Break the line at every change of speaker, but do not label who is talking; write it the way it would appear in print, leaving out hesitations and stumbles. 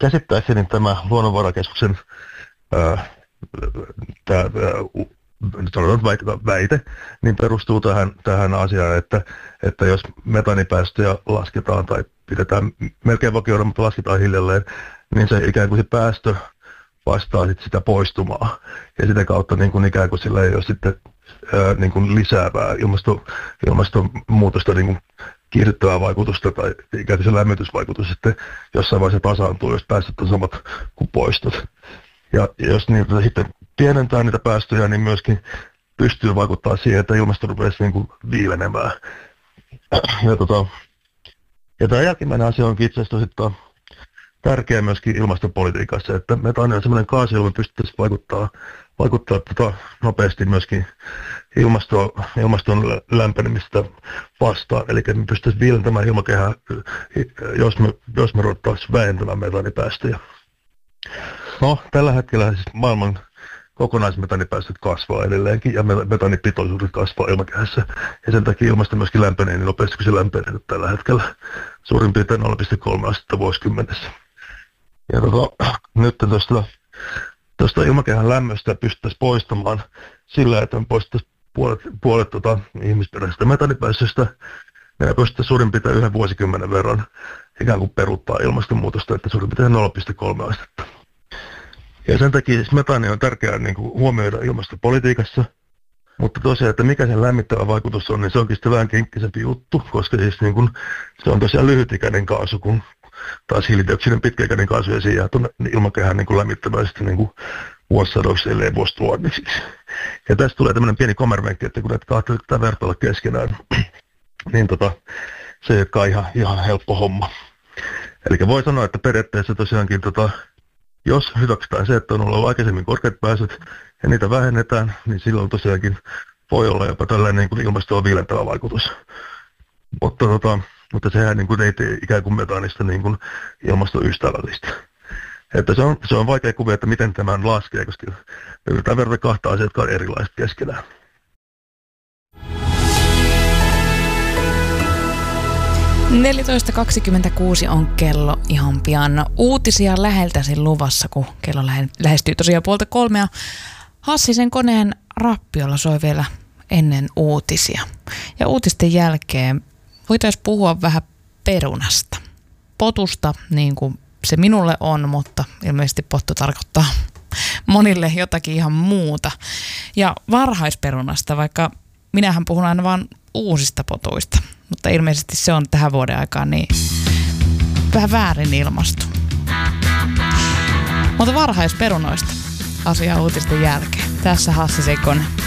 käsittääkseni tämä Luonnonvarakeskuksen väite niin perustuu tähän asiaan, että jos metaanipäästöjä lasketaan tai pidetään melkein vakioida, mutta lasketaan hiljalleen, niin se ikään kuin se päästö vastaa sit sitä poistumaa. Ja sitä kautta niin kuin ikään kuin sillä ei ole sitten niin kuin lisäävää ilmastonmuutosta niin kuin kiihdyttävää vaikutusta tai ikään kuin se lämmitysvaikutus sitten jossain vaiheessa tasaantuu, jos päästöt on samat kuin poistot. Ja jos niitä sitten pienentää niitä päästöjä, niin myöskin pystyy vaikuttaa siihen, että ilmasto rupeaisi niin kuin viilenemään. Ja tämä jälkimmäinen asia onkin itse asiassa tärkeä myöskin ilmastopolitiikassa, että metaani on sellainen kaasu, jolla me pystyttäisiin vaikuttaa nopeasti myöskin ilmaston lämpenemistä vastaan. Eli me pystyttäisiin viilentämään ilmakehää, jos me ruvettaisiin vähentämään metaanipäästöjä. No, tällä hetkellä siis maailman kokonaismetaanipäästöt kasvaa edelleenkin ja metaanipitoisuudet kasvaa ilmakehässä. Ja sen takia ilmasto myöskin lämpenee niin nopeasti kuin se lämpenee tällä hetkellä. Suurin piirtein 0,3 astetta vuosikymmenessä. Ja nyt tuosta ilmakehän lämmöstä pystyttäisiin poistamaan sillä, että me poistettaisiin puolet ihmisperäisestä metaanipäästöstä. Meidän pystyttäisiin suurin piirtein 1 vuosikymmenen verran ikään kuin peruuttaa ilmastonmuutosta, että suurin piirtein 0,3 astetta. Ja sen takia siis metaani on tärkeää niin kuin huomioida ilmastopolitiikassa, mutta tosiaan, että mikä sen lämmittävä vaikutus on, niin se onkin sitten vähän kinkkisempi juttu, koska siis niin kuin, se on tosiaan lyhytikäinen kaasu, kun taas hiilidioksidin pitkäikäinen kaasu ja siihen jää tuonne ilmakehään niin kuin lämmittämään sitten niin kuin vuosisadoiksi, ellei vuosituhanniksi. Ja tästä tulee tämmöinen pieni kommervenkki, että kun näitä kahta yritetään vertailla keskenään, niin se ei olekaan ihan helppo homma. Eli voi sanoa, että periaatteessa tosiaankin jos hyväksytään se, että on ollut aikaisemmin korkeat päästöt ja niitä vähennetään, niin silloin tosiaankin voi olla jopa tällainen niin kuin ilmastoa viilentävä vaikutus. Mutta sehän niin kuin ei tee ikään kuin metaanista niin kuin ilmastoystävällistä. Että se on vaikea kuvia, että miten tämän laskee, koska me yritetään verrata kahta asiaa, jotka on erilaiset keskenään.
– 14.26 on kello ihan pian. Uutisia läheltäsi luvassa, kun kello lähestyy tosiaan 2:30. Hassisen koneen rappiolla soi vielä ennen uutisia. Ja uutisten jälkeen voitaisiin puhua vähän perunasta. Potusta, niin kuin se minulle on, mutta ilmeisesti pottu tarkoittaa monille jotakin ihan muuta. Ja varhaisperunasta, vaikka minähän puhun aina vaan uusista potuista. Mutta ilmeisesti se on tähän vuoden aikaan niin vähän väärin ilmastu. Mutta varhaisperunoista asiaa uutisten jälkeen. Tässä Hassisen kone.